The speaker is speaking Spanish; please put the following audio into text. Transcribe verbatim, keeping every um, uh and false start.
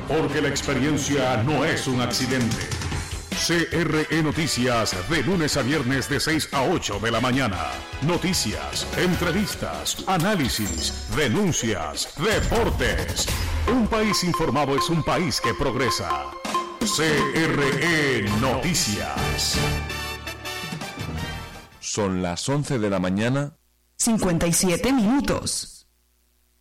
porque la experiencia no es un accidente. C R E Noticias, de lunes a viernes de seis a ocho de la mañana. Noticias, entrevistas, análisis, denuncias, deportes. Un país informado es un país que progresa. C R E Noticias. Son las once de la mañana. cincuenta y siete minutos.